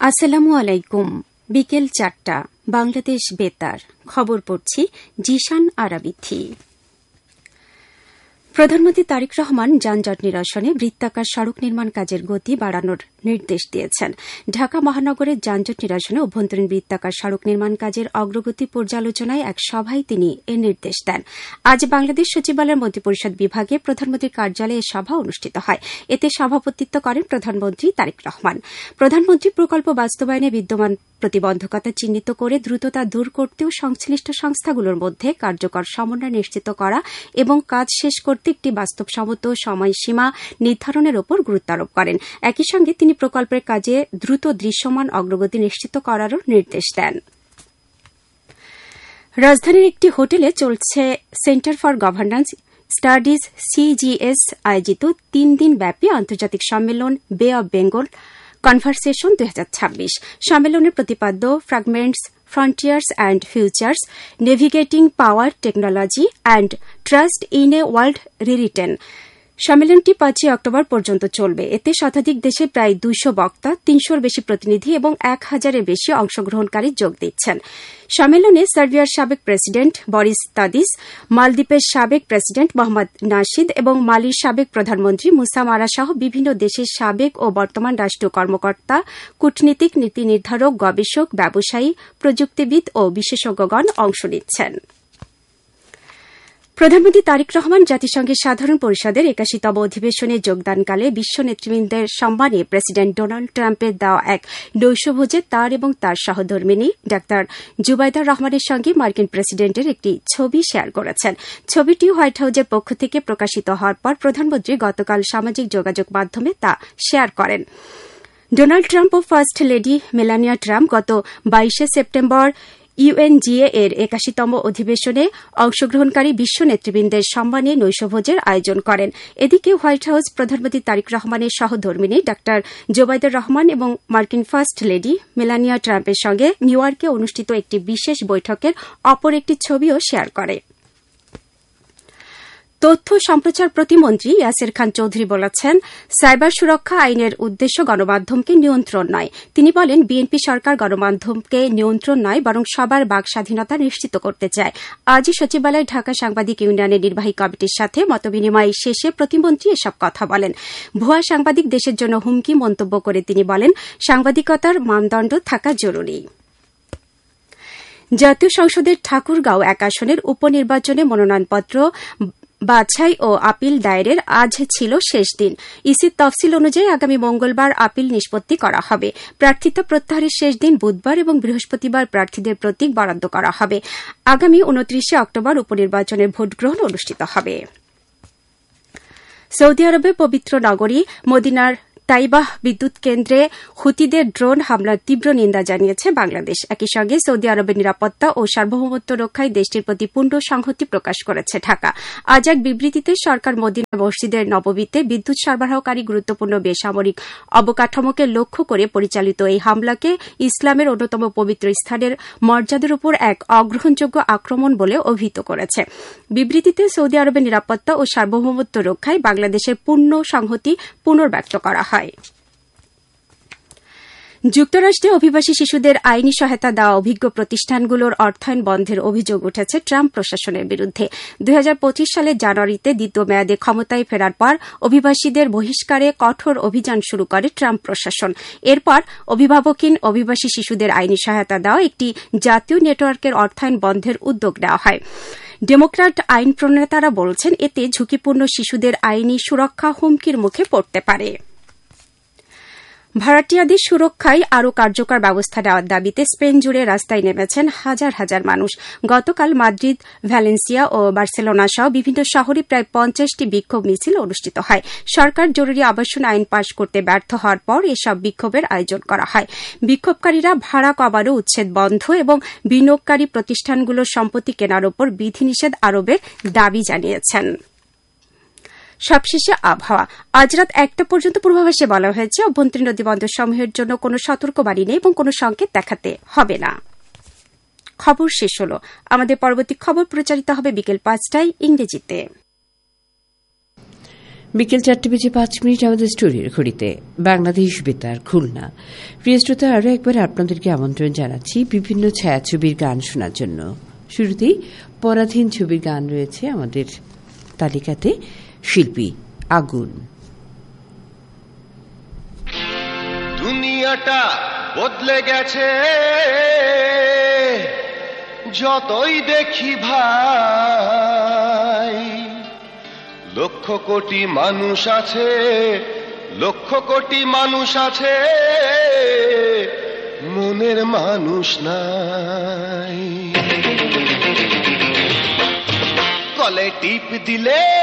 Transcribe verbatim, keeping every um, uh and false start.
আসসালামু আলাইকুম। বিকেল চারটা, বাংলাদেশ বেতার খবর পড়ছি জিশান আরাবিথি। প্রধানমন্ত্রী তারেক রহমান যানজট নিরসনে বৃত্তাকার সড়ক নির্মাণ কাজের গতি বাড়ানোর নির্দেশ দিয়েছেন। ঢাকা মহানগরের যানজট নিরসনে অভ্যন্তরীণ বৃত্তাকার সড়ক নির্মাণ কাজের অগ্রগতি পর্যালোচনায় এক সভায় তিনি এ নির্দেশ দেন। আজ বাংলাদেশ সচিবালয়ের মন্ত্রিপরিষদ বিভাগে প্রধানমন্ত্রীর কার্যালয়ে সভা অনুষ্ঠিত হয়। এতে সভাপতিত্ব করেন প্রধানমন্ত্রী তারেক রহমান। প্রধানমন্ত্রী প্রকল্প বাস্তবায়নে বিদ্যমান প্রতিবন্ধকতা চিহ্নিত করে দ্রুততা দূর করতে ও সংশ্লিষ্ট সংস্থাগুলোর মধ্যে কার্যকর সমন্বয় নিশ্চিত করা এবং কাজ শেষ করতে একটি বাস্তবসম্মত সময়সীমা নির্ধারণের উপর গুরুত্ব আরোপ করেন। একই সঙ্গে তিনি প্রকল্পের কাজে দ্রুত দৃশ্যমান অগ্রগতি নিশ্চিত করারও নির্দেশ দেন। রাজধানীর একটি হোটেলে চলছে centre for governance studies CGS আয়োজিত তিন দিন ব্যাপী আন্তর্জাতিক সম্মেলন বে অব বেঙ্গল কনভারসেশন দুই হাজার ছাব্বিশ। সম্মেলনের প্রতিপাদ্য fragments, frontiers and futures, navigating power technology and trust in a world রিরিটেন। সম্মেলনটি পাঁচই অক্টোবর পর্যন্ত চলবে। এতে শতাধিক দেশে প্রায় দুইশো বক্তা, তিনশোর বেশি প্রতিনিধি এবং এক হাজারের বেশি অংশগ্রহণকারী যোগ দিচ্ছেন। সম্মেলনে সার্বিয়ার সাবেক প্রেসিডেন্ট বরিস তাদিস, মালদ্বীপের সাবেক প্রেসিডেন্ট মোহাম্মদ নাশিদ এবং মালির সাবেক প্রধানমন্ত্রী মুসা মারা সহ বিভিন্ন দেশের সাবেক ও বর্তমান রাষ্ট্রীয় কর্মকর্তা, কূটনীতিক, নীতি নির্ধারক, গবেষক, ব্যবসায়ী, প্রযুক্তিবিদ ও বিশেষজ্ঞগণ অংশ নিচ্ছেন। প্রধানমন্ত্রী তারেক রহমান জাতিসংঘের সাধারণ পরিষদের একাশিতম অধিবেশনে যোগদানকালে বিশ্ব নেতৃবৃন্দের সম্মানে প্রেসিডেন্ট ডোনাল্ড ট্রাম্পের দেওয়া এক নৈশভোজে তার এবং তার সহধর্মিণী ডাক্তার জুবাইদা রহমানের সঙ্গে মার্কিন প্রেসিডেন্টের একটি ছবি শেয়ার করেছেন। ছবিটি হোয়াইট হাউসের পক্ষ থেকে প্রকাশিত হওয়ার পর প্রধানমন্ত্রী গতকাল সামাজিক যোগাযোগ মাধ্যমে তা শেয়ার করেন। ডোনাল্ড ট্রাম্প ও ফার্স্ট লেডি মেলানিয়া ট্রাম্প গত বাইশে সেপ্টেম্বর ইউএনজিএ এর একাশিতম অধিবেশনে অংশগ্রহণকারী বিশ্ব নেতৃবৃন্দের সম্মানে নৈশভোজের আয়োজন করেন। এদিকে হোয়াইট হাউস প্রধানমন্ত্রী তারেক রহমানের সহধর্মিণী ডাক্তার জোবাইদা রহমান এবং মার্কিন ফার্স্ট লেডি মেলানিয়া ট্রাম্পের সঙ্গে নিউ ইয়র্কে অনুষ্ঠিত একটি বিশেষ বৈঠকের অপর একটি ছবিও শেয়ার করে। তথ্য সম্প্রচার প্রতিমন্ত্রী ইয়াসির খান চৌধুরী বলেছেন, সাইবার সুরক্ষা আইনের উদ্দেশ্য গণমাধ্যমকে নিয়ন্ত্রণ নয়। তিনি বলেন, বিএনপি সরকার গণমাধ্যমকে নিয়ন্ত্রণ নয় বরং সবার বাক স্বাধীনতা নিশ্চিত করতে চায়। আজই সচিবালয়ে ঢাকা সাংবাদিক ইউনিয়নের নির্বাহী কমিটির সাথে মতবিনিময় শেষে প্রতিমন্ত্রী এসব কথা বলেন। ভুয়া সাংবাদিক দেশের জন্য হুমকি মন্তব্য করে তিনি বলেন, সাংবাদিকতার মানদণ্ড থাকা জরুরি। জাতীয় সংসদের ঠাকুরগাঁও এক আসনের উপনির্বাচনে মনোনয়নপত্র বাছাই ও আপিল দায়েরের আজ ছিল শেষ দিন। ইসির তফসিল অনুযায়ী আগামী মঙ্গলবার আপিল নিষ্পত্তি করা হবে। প্রার্থিতা প্রত্যাহারের শেষ দিন বুধবার এবং বৃহস্পতিবার প্রার্থীদের প্রতীক বরাদ্দ করা হবে। আগামী উনত্রিশে অক্টোবর উপনির্বাচনের ভোটগ্রহণ অনুষ্ঠিত হবে। সৌদি আরবে পবিত্র নগরী মদিনার তাইবাহ বিদ্যুৎ কেন্দ্রে হুতিদের ড্রোন হামলার তীব্র নিন্দা জানিয়েছে বাংলাদেশ। একই সঙ্গে সৌদি আরবের নিরাপত্তা ও সার্বভৌমত্ব রক্ষায় দেশটির প্রতি পূর্ণ সংহতি প্রকাশ করেছে ঢাকা। আজ এক বিবৃতিতে সরকার মদিনা মসজিদের নববীতে বিদ্যুৎ সরবরাহকারী গুরুত্বপূর্ণ বেসামরিক অবকাঠামোকে লক্ষ্য করে পরিচালিত এই হামলাকে ইসলামের অন্যতম পবিত্র স্থানের মর্যাদার উপর এক অগ্রহণযোগ্য আক্রমণ বলে অভিহিত করেছে। বিবৃতিতে সৌদি আরবের নিরাপত্তা ও সার্বভৌমত্ব রক্ষায় বাংলাদেশের পূর্ণ সংহতি পুনর্ব্যক্ত করা হয়। যুক্তরাষ্ট্রে অভিবাসী শিশুদের আইনি সহায়তা দেওয়া অভিজ্ঞ প্রতিষ্ঠানগুলোর অর্থায়ন বন্ধের অভিযোগ উঠেছে ট্রাম্প প্রশাসনের বিরুদ্ধে। দুই হাজার পঁচিশ সালের জানুয়ারিতে দ্বিতীয় মেয়াদে ক্ষমতায় ফেরার পর অভিবাসীদের বহিষ্কারে কঠোর অভিযান শুরু করে ট্রাম্প প্রশাসন। এরপর অভিভাবকহীন অভিবাসী শিশুদের আইনি সহায়তা দেওয়া একটি জাতীয় নেটওয়ার্কের অর্থায়ন বন্ধের উদ্যোগ নেওয়া হয়। ডেমোক্র্যাট আইন প্রণেতারা বলছেন, এতে ঝুঁকিপূর্ণ শিশুদের আইনি সুরক্ষা হুমকির মুখে পড়তে পারে। ভাড়াটিয়াদের সুরক্ষায় আরও কার্যকর ব্যবস্থা নেওয়ার দাবিতে স্পেন জুড়ে রাস্তায় নেমেছেন হাজার হাজার মানুষ। গতকাল মাদ্রিদ, ভ্যালেন্সিয়া ও বার্সেলোনা সহ বিভিন্ন শহরে প্রায় পঞ্চাশটি বিক্ষোভ মিছিল অনুষ্ঠিত হয়। সরকার জরুরি আবাসন আইন পাশ করতে ব্যর্থ হওয়ার পর এসব বিক্ষোভের আয়োজন করা হয়। বিক্ষোভকারীরা ভাড়া কমানো, উচ্ছেদ বন্ধ এবং বিনিয়োগকারী প্রতিষ্ঠানগুলোর সম্পত্তি কেনার ওপর বিধিনিষেধ আরোপের দাবি জানিয়েছেন। সবশেষে আবহাওয়া। আজ রাত একটা পর্যন্ত পূর্বাভাসে বলা হয়েছে, অভ্যন্তরীণ নদীবন্দরসমূহের জন্য কোনো সতর্কবাণী নেই এবং কোনো সংকেত দেখাতে হবে না। খবর শেষ হল। আমাদের পরবর্তী খবর প্রচারিত হবে বিকেল পাঁচটায় ইংরেজিতে। বিকেল চারটে বেজে পাঁচ মিনিট আমাদের স্টোরির ঘড়িতে বাংলাদেশ বেতার খুলনা। প্রিয় শ্রোতা, আরও একবার আপনাদেরকে আমন্ত্রণ জানাচ্ছি বিভিন্ন ছায়াছবির গান শোনার জন্য। শুরুতেই পরাধীন ছবির গান রয়েছে আমাদের তালিকাতে। শিল্পী আগুন। দুনিয়াটা বদলে গেছে যতই দেখি ভাই, লক্ষ কোটি মানুষ আছে, লক্ষ কোটি মানুষ আছে, মনের মানুষ নাই। কলে টিপ দিলে